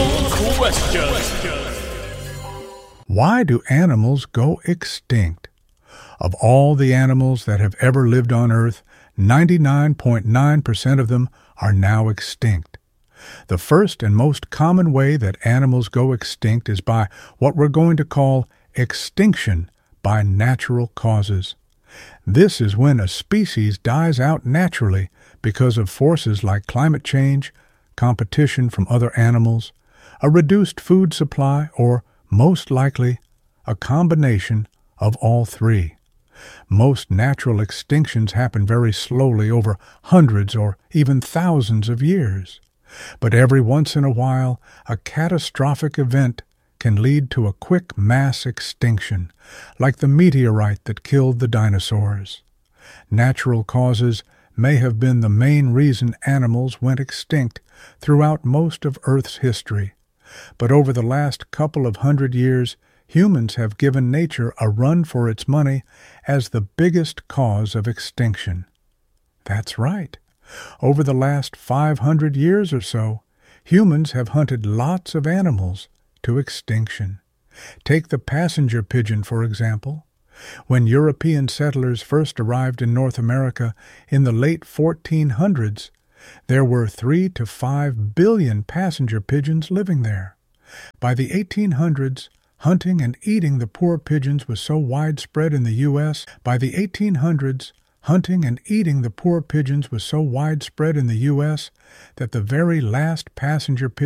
Why do animals go extinct? Of all the animals that have ever lived on Earth, 99.9% of them are now extinct. The first and most common way that animals go extinct is by what we're going to call extinction by natural causes. This is when a species dies out naturally because of forces like climate change, competition from other animals, a reduced food supply, or, most likely, a combination of all three. Most natural extinctions happen very slowly over hundreds or even thousands of years. But every once in a while, a catastrophic event can lead to a quick mass extinction, like the meteorite that killed the dinosaurs. Natural causes may have been the main reason animals went extinct throughout most of Earth's history. But over the last couple of hundred years, humans have given nature a run for its money as the biggest cause of extinction. That's right. Over the last 500 years or so, humans have hunted lots of animals to extinction. Take the passenger pigeon, for example. When European settlers first arrived in North America in the late 1400s, there were 3 to 5 billion passenger pigeons living there. By the 1800s, hunting and eating the poor pigeons was so widespread in the U.S. By the 1800s, hunting and eating the poor pigeons was so widespread in the U.S. that the very last passenger pigeon